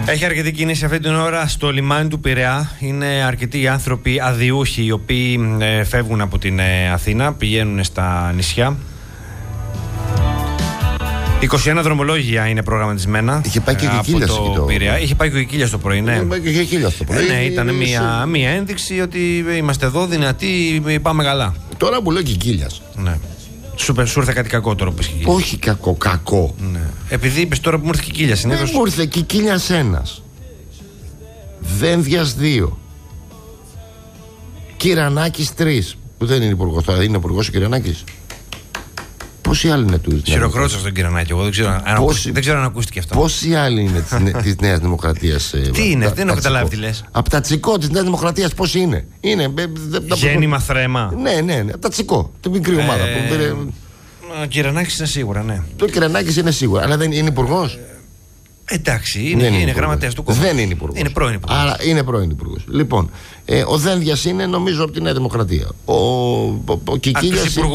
Έχει αρκετή κίνηση αυτή την ώρα στο λιμάνι του Πειραιά. Είναι αρκετοί άνθρωποι αδιούχοι οι οποίοι φεύγουν από την Αθήνα, πηγαίνουν στα νησιά. 21 δρομολόγια είναι προγραμματισμένα. Είχε πάει και ο Κικίλιας από το Πειραιά. Είχε πάει και ο Κικίλιας το πρωί, ναι. Ναι, ήταν μια ένδειξη ότι είμαστε εδώ δυνατοί, πάμε καλά. Τώρα που λέω Κικίλιας. Ναι. Σου ήρθε κάτι κακό τώρα που είπες Κικίλιας? Όχι κακό. Ναι. Επειδή είπες τώρα που μου ήρθε Κικίλιας. Δεν μου ήρθε Κικίλιας ένας, Δένδιας 2, Κυρανάκης 3. Που δεν είναι υπουργός τώρα, είναι υπουργός ο Κυρανάκης. Πόσοι άλλοι είναι του? Χειροκρότησα στον Κυρανάκη. Εγώ δεν ξέρω αν ακούστηκε αυτό. Πόσοι άλλοι είναι της Νέας Δημοκρατίας? Τι είναι, δεν έχω καταλάβει τι λες. Από τα τσικό της Νέας Δημοκρατίας πόσοι είναι? Γέννημα θρέμα. Ναι, από τα τσικό. Την μικρή ομάδα. Ο Κυρανάκης είναι σίγουρα, ναι. Το Κυρανάκης είναι σίγουρα, αλλά δεν είναι υπουργός. Εντάξει, είναι γραμματέας του κόμματος. Δεν είναι υπουργός. Είναι πρώην υπουργός. Άρα είναι πρώην υπουργός. Λοιπόν, ο Δένδιας είναι νομίζω από τη Νέα Δημοκρατία. Ο Κικίλιας.